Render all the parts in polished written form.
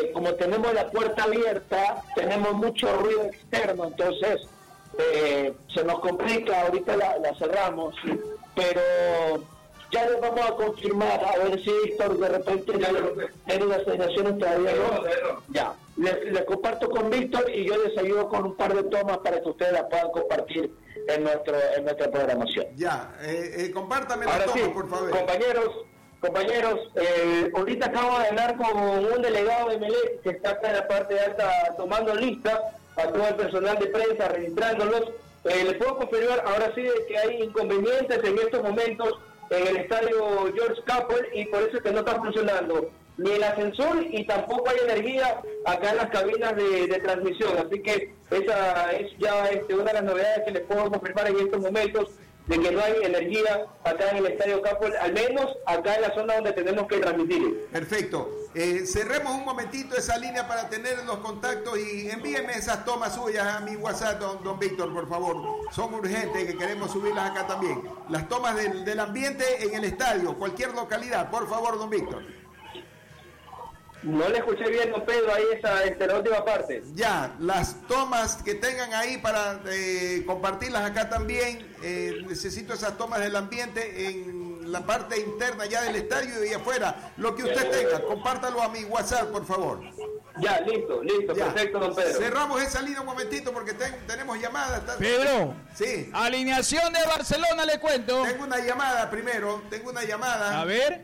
como tenemos la puerta abierta, tenemos mucho ruido externo, entonces se nos complica, ahorita la cerramos, pero ya les vamos a confirmar, a ver si Víctor de repente tiene las sensaciones todavía no. Ya, les comparto con Víctor y yo les ayudo con un par de tomas para que ustedes las puedan compartir en nuestra programación. Ya, compártame la toma, sí, por favor. Compañeros, ahorita acabo de hablar con un delegado de Emelec que está acá en la parte de alta tomando listas a todo el personal de prensa, registrándolos. Les puedo confirmar ahora sí de que hay inconvenientes en estos momentos en el estadio George Capwell y por eso es que no está funcionando ni el ascensor y tampoco hay energía acá en las cabinas de transmisión. Así que esa es ya una de las novedades que les puedo confirmar en estos momentos, de que no hay energía acá en el estadio Capwell, al menos acá en la zona donde tenemos que transmitir. Perfecto. Cerremos un momentito esa línea para tener los contactos y envíenme esas tomas suyas a mi WhatsApp, don Víctor, por favor. Son urgentes, que queremos subirlas acá también. Las tomas del ambiente en el estadio, cualquier localidad, por favor, don Víctor. No le escuché bien, don Pedro, ahí la última parte. Ya, las tomas que tengan ahí para compartirlas acá también. Necesito esas tomas del ambiente en la parte interna ya del estadio y afuera. Lo que usted tenga, compártalo a mi WhatsApp, por favor. Ya, listo, ya. Perfecto, don Pedro. Cerramos esa línea un momentito porque tenemos llamadas. Pedro, sí. Alineación de Barcelona, le cuento. Tengo una llamada primero, A ver.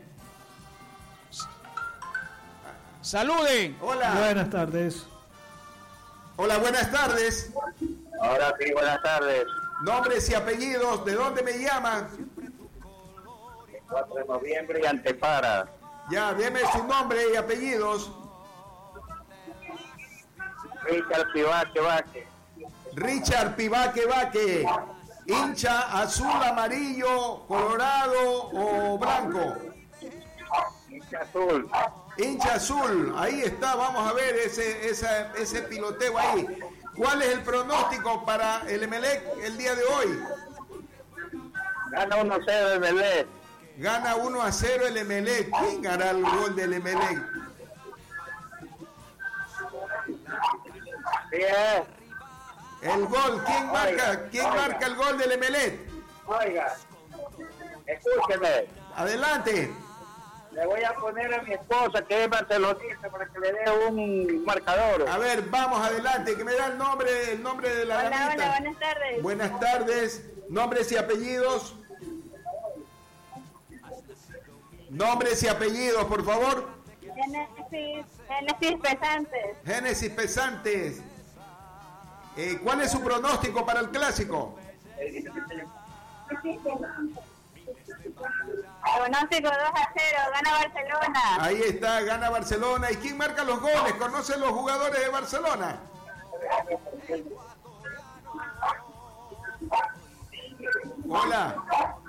Saluden. Hola. Buenas tardes. Hola, buenas tardes. Ahora sí, buenas tardes. Nombres y apellidos, ¿de dónde me llaman? 4 de noviembre y Antepara. Ya, deme su nombre y apellidos. Richard Pivaque Vaque. Richard Pivaque Vaque. Hincha azul, amarillo, colorado o blanco. Hincha azul. Hincha azul, ahí está, vamos a ver ese piloteo ahí. ¿Cuál es el pronóstico para el Emelec el día de hoy? Gana 1-0 el Emelec. Gana 1-0 el Emelec. ¿Quién hará el gol del Emelec? Sí, El gol, ¿quién marca el gol del Emelec? Oiga, escúcheme. Adelante. Le voy a poner a mi esposa, que es barcelonista, para que le dé un marcador. A ver, vamos adelante, que me da el nombre de la damita. Hola, buenas tardes. Buenas tardes. Nombres y apellidos. Nombres y apellidos, por favor. Génesis Pesantes. Génesis Pesantes. ¿Cuál es su pronóstico para el clásico? Pronóstico 2-0, gana Barcelona. Ahí está, gana Barcelona. ¿Y quién marca los goles? ¿Conocen los jugadores de Barcelona? Hola.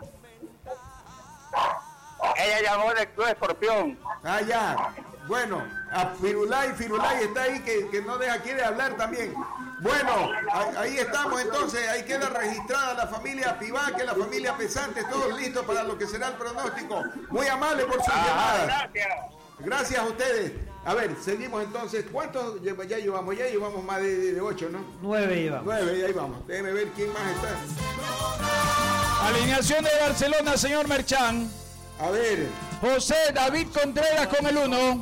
Ella llamó del Club Escorpión. Ah, ya. Bueno, a Firulay está ahí que no quiere hablar también. Bueno, ahí estamos entonces, ahí queda registrada la familia Pivaque, la familia Pesantes, todos listos para lo que será el pronóstico. Muy amable por sus llamadas. Gracias a ustedes. A ver, seguimos entonces. ¿Cuántos ya llevamos? Ya llevamos más de 8, ¿no? 9 llevamos. 9, ahí vamos. Déjeme ver quién más está. Alineación de Barcelona, señor Merchan. A ver. José David Contreras con el 1.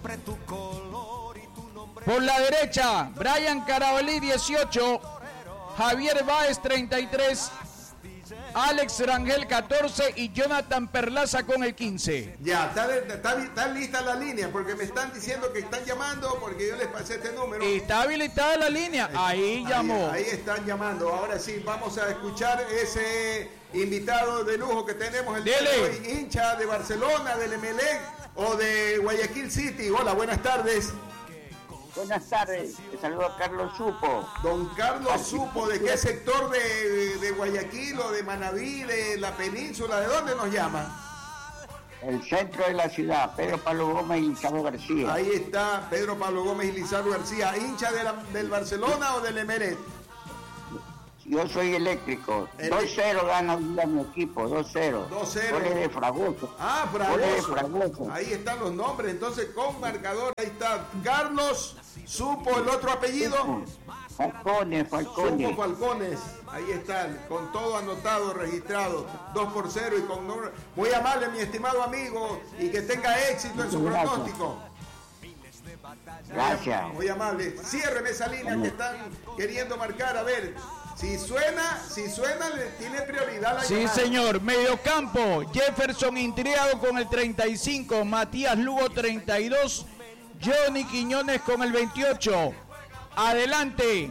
Por la derecha, Brian Carabalí 18, Javier Báez 33, Alex Rangel 14 y Jonathan Perlaza con el 15. Ya, está lista la línea porque me están diciendo que están llamando porque yo les pasé este número. Está habilitada la línea, ahí llamó. Ahí están llamando, ahora sí, vamos a escuchar ese invitado de lujo que tenemos el día de hoy, hincha de Barcelona, del Emelec o de Guayaquil City. Hola, buenas tardes. Buenas tardes, te saludo a Carlos Supo. Don Carlos Supo, ¿de qué sector de Guayaquil o de Manabí, de la península? ¿De dónde nos llama? El centro de la ciudad, Pedro Pablo Gómez y Lizardo García. Ahí está Pedro Pablo Gómez y Lizardo García, hincha del Barcelona o del Emelec. Yo soy eléctrico. 2-0 gana mi equipo, 2-0. 2-0. Goles de Fragoso. Ah, Goles de Fragoso. Fragoso. Ahí están los nombres, entonces con marcador, ahí está. Carlos, supo el otro apellido. Falcones. Supo Falcones, ahí están, con todo anotado, registrado, 2-0 y con nombre. Muy amable, mi estimado amigo, y que tenga éxito en su pronóstico. Gracias. Muy amable. Ciérreme esa línea que están queriendo marcar. A ver, si suena, le tiene prioridad la Sí, llamada. señor. Mediocampo, Jefferson Intriago con el 35, Matías Lugo 32, Johnny Quiñones con el 28. Adelante,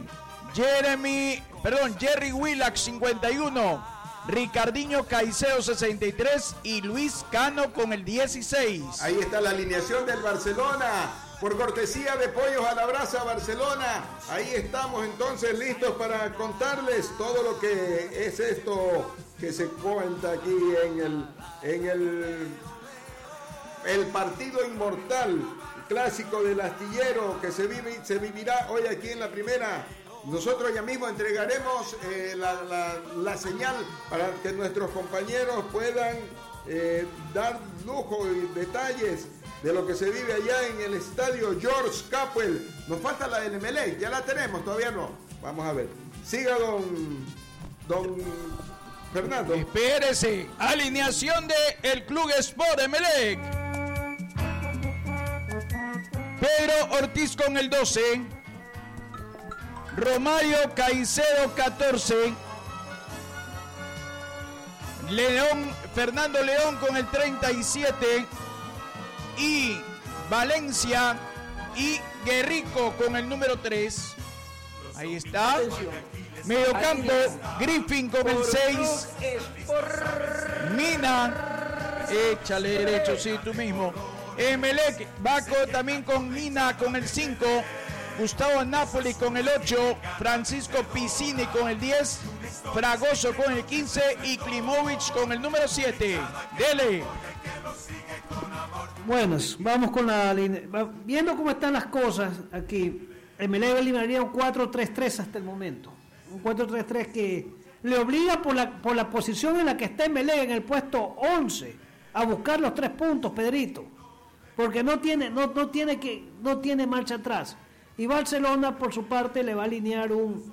Jerry Willax 51, Ricardinho Caicedo 63 y Luis Cano con el 16. Ahí está la alineación del Barcelona. Por cortesía de Pollos a la Brasa Barcelona, ahí estamos entonces listos para contarles todo lo que es esto que se cuenta aquí en el partido inmortal clásico del Astillero que se vivirá hoy aquí en la primera. Nosotros ya mismo entregaremos la señal para que nuestros compañeros puedan dar lujo y detalles de lo que se vive allá en el estadio George Capwell. Nos falta la del Emelec, ya la tenemos, todavía no. Vamos a ver. Siga don Fernando. Espérese, alineación de el Club Sport Emelec. Pedro Ortiz con el 12, Romario Caicedo 14, Fernando León con el 37 y Valencia y Guerrico con el número 3. Ahí está. Mediocampo, Griffin con el 6, Mina, échale derecho, sí, tú mismo. Emelec, Baco también con Mina con el 5, Gustavo Napoli con el 8, Francisco Piscini con el 10, Fragoso con el 15 y Klimovic con el número 7. Dele. Bueno, vamos con la línea. Viendo cómo están las cosas aquí, Emelec eliminaría un 4-3-3 hasta el momento. Un 4-3-3 que le obliga por la posición en la que está Emelec en el puesto 11 a buscar los 3 puntos, Pedrito. Porque no tiene marcha atrás. Y Barcelona, por su parte, le va a alinear un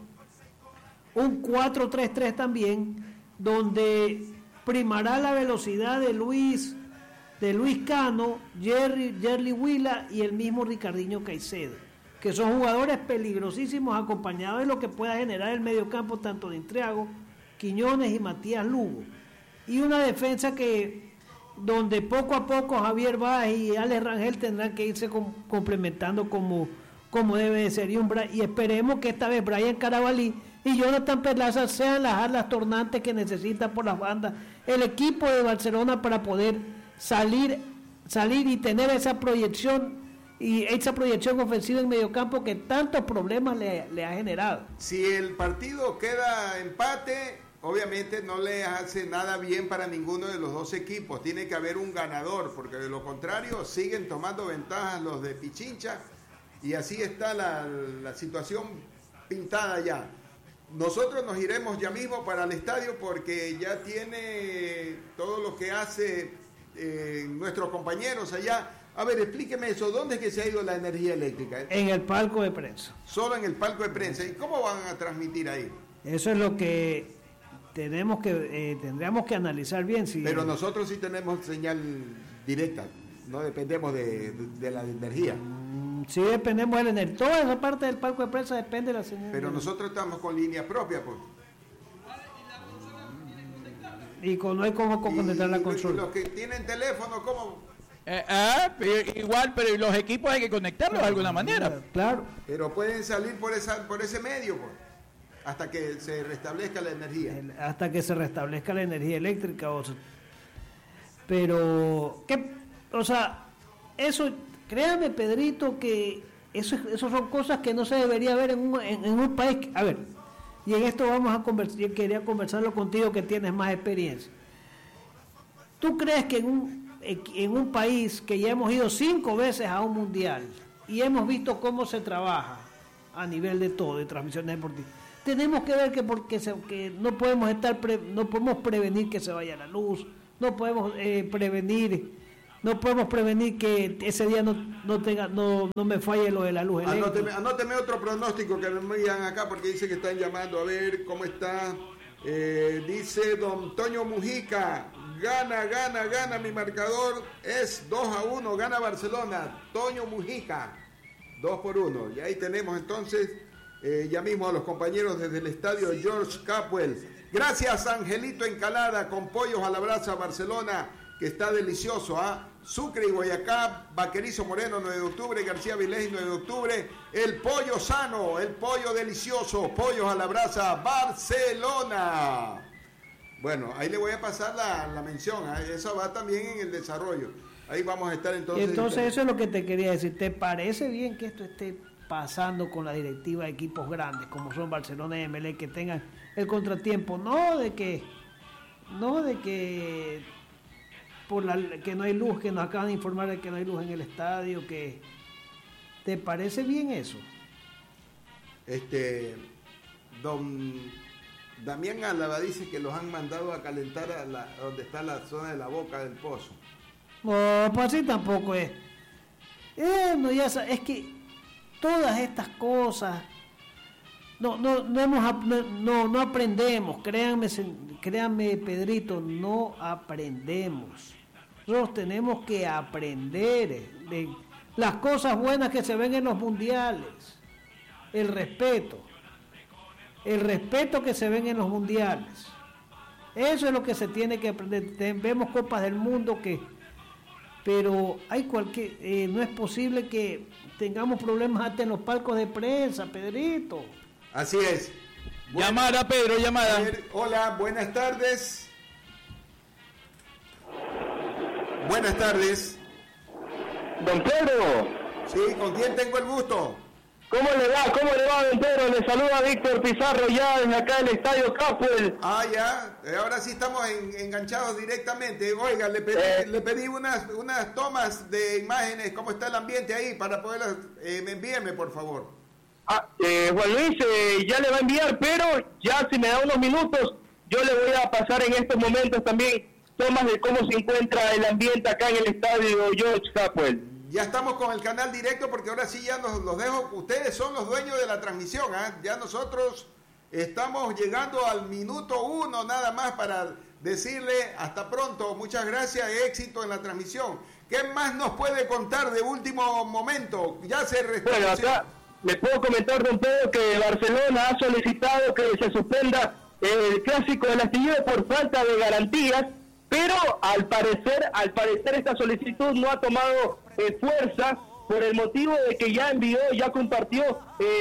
4-3-3 también, donde primará la velocidad de Luis Cano, Jerry Willa y el mismo Ricardinho Caicedo, que son jugadores peligrosísimos acompañados de lo que pueda generar el mediocampo tanto de Intriago, Quiñones y Matías Lugo. Y una defensa donde poco a poco Javier Báez y Alex Rangel tendrán que irse complementando como debe de ser. Y esperemos que esta vez Brian Carabalí y Jonathan Perlaza sean las alas tornantes que necesita por las bandas el equipo de Barcelona para poder salir y tener esa proyección ofensiva en mediocampo que tantos problemas le ha generado. Si el partido queda empate, obviamente no le hace nada bien para ninguno de los dos equipos. Tiene que haber un ganador, porque de lo contrario siguen tomando ventajas los de Pichincha y así está la situación pintada ya. Nosotros nos iremos ya mismo para el estadio porque ya tiene todo lo que hace nuestros compañeros allá. A ver, explíqueme eso, ¿dónde es que se ha ido la energía eléctrica? En el palco de prensa. Solo en el palco de prensa. ¿Y cómo van a transmitir ahí? Eso es lo que tendríamos que analizar bien. Pero nosotros sí tenemos señal directa, no dependemos de la energía. Sí dependemos de la energía. Toda esa parte del palco de prensa depende de la señal. Pero nosotros estamos con línea propia, pues. Y no hay cómo contestar la consulta. Y los que tienen teléfono, ¿cómo? Igual, pero los equipos hay que conectarlos de alguna manera. Claro. Pero pueden salir por ese medio, pues, hasta que se restablezca la energía. Hasta que se restablezca la energía eléctrica. Pero, eso, créame, Pedrito, que eso son cosas que no se debería ver en un país. A ver, y en esto vamos a conversar, yo quería conversarlo contigo que tienes más experiencia. ¿Tú crees que en un país que ya hemos ido 5 veces a un mundial y hemos visto cómo se trabaja a nivel de todo, de transmisiones deportivas, tenemos que ver que que no podemos no podemos prevenir que se vaya la luz, no podemos prevenir que ese día no me falle lo de la luz eléctrica. Anóteme otro pronóstico que me envían acá porque dice que están llamando. A ver cómo está. Dice don Toño Mujica, gana, mi marcador es 2-1, gana Barcelona. Toño Mujica, 2-1. Y ahí tenemos entonces ya mismo a los compañeros desde el estadio George Capwell. Gracias Angelito Encalada con pollos a la brasa Barcelona, que está delicioso, Sucre y Boyacá, Vaquerizo Moreno 9 de octubre, García Vilés 9 de octubre, el pollo sano, el pollo delicioso, pollos a la brasa Barcelona. Bueno, ahí le voy a pasar la mención, eso va también en el desarrollo. Ahí vamos a estar entonces. Entonces eso es lo que te quería decir. ¿Te parece bien que esto esté pasando con la directiva de equipos grandes como son Barcelona y Emelec, que tengan el contratiempo? No de que que no hay luz, que nos acaban de informar de que no hay luz en el estadio, que ¿te parece bien eso? Don Damián Álava dice que los han mandado a calentar donde está la zona de la boca del pozo. No, pues así tampoco es. Es que todas estas cosas no aprendemos, créanme Pedrito, no aprendemos. Nosotros tenemos que aprender de las cosas buenas que se ven en los mundiales, el respeto que se ven en los mundiales. Eso es lo que se tiene que aprender. Vemos Copas del Mundo pero hay no es posible que tengamos problemas hasta en los palcos de prensa, Pedrito. Así es. Llamada, Pedro, llamada. Hola, buenas tardes. Buenas tardes. Don Pedro. Sí, ¿con quién tengo el gusto? ¿Cómo le va, don Pedro? Le saluda Víctor Pizarro ya desde acá del Estadio Capwell. Ya. Ahora sí estamos enganchados directamente. Oiga, le pedí unas tomas de imágenes, cómo está el ambiente ahí, para poderlas, envíeme, por favor. Juan Luis, ya le va a enviar, pero ya si me da unos minutos, yo le voy a pasar en estos momentos también tomas de cómo se encuentra el ambiente acá en el Estadio George Capwell. Ya estamos con el canal directo porque ahora sí ya los dejo. Ustedes son los dueños de la transmisión. Ya nosotros estamos llegando al minuto 1 nada más para decirle hasta pronto. Muchas gracias, éxito en la transmisión. ¿Qué más nos puede contar de último momento? Ya se Bueno, acá les puedo comentar, don Pedro, que Barcelona ha solicitado que se suspenda el clásico del Astillero por falta de garantías, pero al parecer esta solicitud no ha tomado fuerza por el motivo de que ya compartió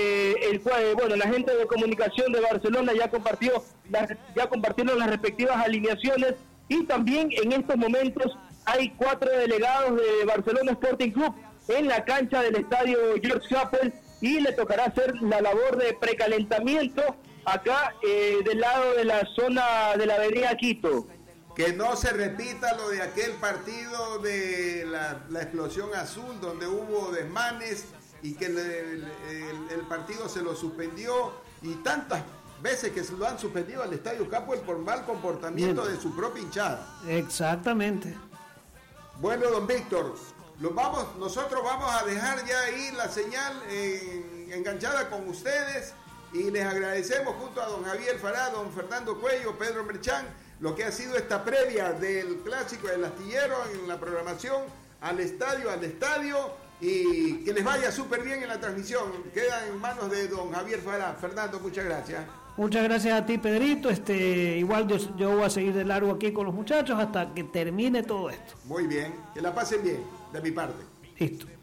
la gente de comunicación de Barcelona ya compartieron las respectivas alineaciones, y también en estos momentos hay 4 delegados de Barcelona Sporting Club en la cancha del estadio George Capwell, y le tocará hacer la labor de precalentamiento acá del lado de la zona de la avenida Quito. Que no se repita lo de aquel partido de la explosión azul, donde hubo desmanes y que el partido se lo suspendió, y tantas veces que se lo han suspendido al Estadio Capwell por mal comportamiento de su propia hinchada. Exactamente. Bueno, don Víctor, nosotros vamos a dejar ya ahí la señal enganchada con ustedes, y les agradecemos junto a don Javier Fará, don Fernando Cuello, Pedro Merchán, lo que ha sido esta previa del clásico del Astillero en la programación al estadio, y que les vaya súper bien en la transmisión. Queda en manos de don Javier Fará. Fernando, muchas gracias. Muchas gracias a ti, Pedrito. Igual yo voy a seguir de largo aquí con los muchachos hasta que termine todo esto. Muy bien, que la pasen bien, de mi parte. Listo.